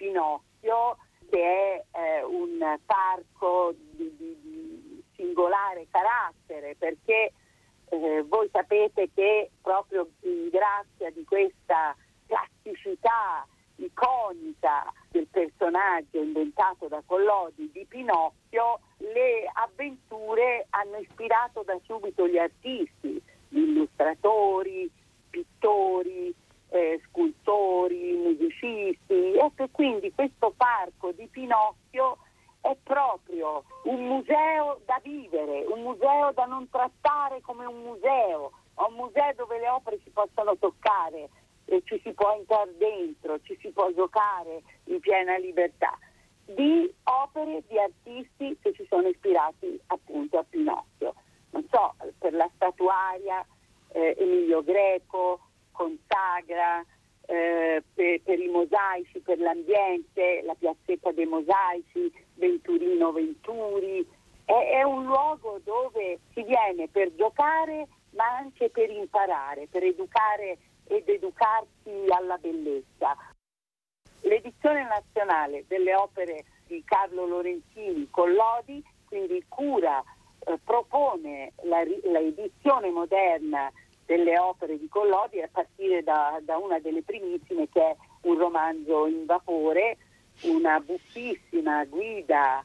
Pinocchio, che è un parco di singolare carattere, perché voi sapete che proprio in grazia di questa plasticità iconica del personaggio inventato da Collodi di Pinocchio, le avventure hanno ispirato da subito gli artisti, gli illustratori, pittori, scultori, musicisti, e che quindi questo parco di Pinocchio è proprio un museo da vivere, un museo da non trattare come un museo dove le opere si possono toccare, e ci si può entrare dentro, ci si può giocare in piena libertà, di opere di artisti che si sono ispirati appunto a Pinocchio. Non so, per la statuaria Emilio Greco, Consagra, per i mosaici, per l'ambiente, la piazzetta dei mosaici, Venturino Venturi. È un luogo dove si viene per giocare, ma anche per imparare, per educare ed educarsi alla bellezza. L'edizione nazionale delle opere di Carlo Lorenzini Collodi quindi propone l'edizione moderna delle opere di Collodi, a partire da una delle primissime, che è un romanzo in vapore, una buffissima guida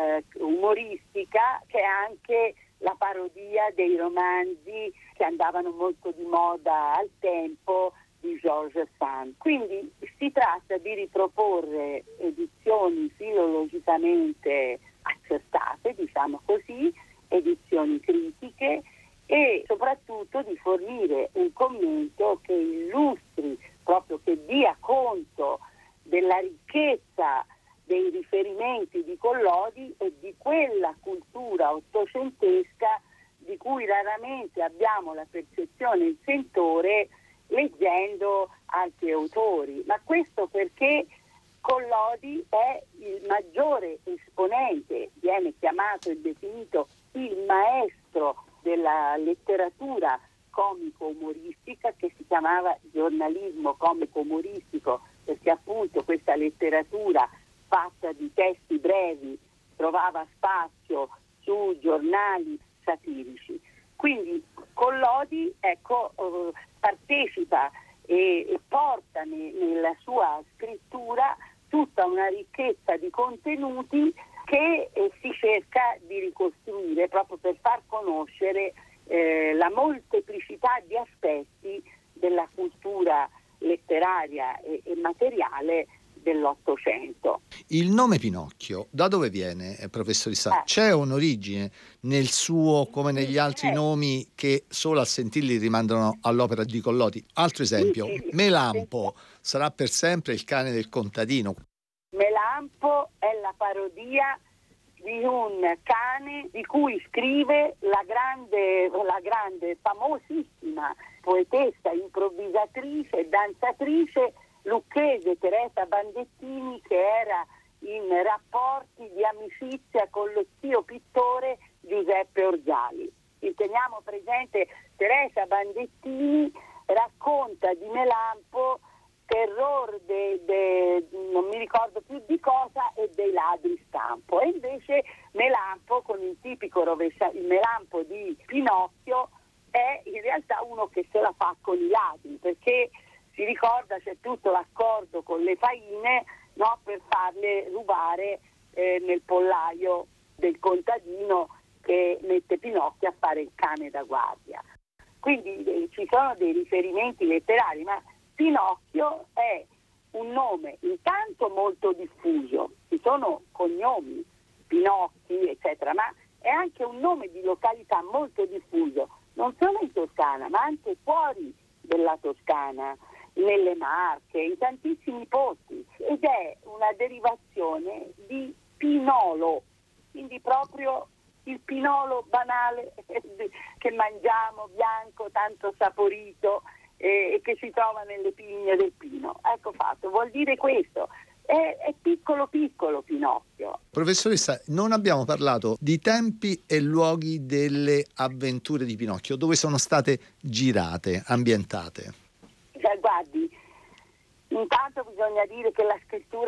umoristica, che è anche la parodia dei romanzi che andavano molto di moda al tempo di Georges Sand. Quindi si tratta di riproporre edizioni filologicamente accertate, diciamo così, edizioni critiche, e soprattutto di fornire un commento che illustri, proprio che dia conto della ricchezza dei riferimenti di Collodi e di quella cultura ottocentesca di cui raramente abbiamo la percezione, il sentore, leggendo altri autori. Ma questo perché Collodi è il maggiore esponente, viene chiamato e definito il maestro della letteratura comico-umoristica, che si chiamava giornalismo comico-umoristico, perché appunto questa letteratura fatta di testi brevi trovava spazio su giornali satirici. Quindi Collodi partecipa e porta nella sua scrittura tutta una ricchezza di contenuti che si cerca di ricostruire proprio per far conoscere la molteplicità di aspetti della cultura letteraria e materiale dell'Ottocento. Il nome Pinocchio, da dove viene, professoressa? C'è un'origine nel suo, come negli altri nomi che solo a sentirli rimandano all'opera di Collodi? Altro esempio, Melampo sarà per sempre il cane del contadino. Melampo è la parodia di un cane di cui scrive la grande, famosissima poetessa, improvvisatrice e danzatrice lucchese Teresa Bandettini, che era in rapporti di amicizia con lo zio pittore Giuseppe Orzali. Teniamo presente, Teresa Bandettini racconta di Melampo, terror non mi ricordo più di cosa, e dei ladri stampo, e invece Melampo, con il tipico il Melampo di Pinocchio, è in realtà uno che se la fa con i ladri, perché si ricorda c'è tutto l'accordo con le faine, no, per farle rubare nel pollaio del contadino che mette Pinocchio a fare il cane da guardia. Quindi ci sono dei riferimenti letterari, ma Pinocchio è un nome intanto molto diffuso, ci sono cognomi, Pinocchi, eccetera, ma è anche un nome di località molto diffuso, non solo in Toscana, ma anche fuori della Toscana, nelle Marche, in tantissimi posti, ed è una derivazione di pinolo, quindi proprio il pinolo banale che mangiamo, bianco, tanto saporito, e che si trova nelle pigne del pino. Ecco fatto, vuol dire questo. È piccolo Pinocchio. Professoressa, non abbiamo parlato di tempi e luoghi delle avventure di Pinocchio, dove sono state girate, ambientate. Guardi, intanto bisogna dire che la scrittura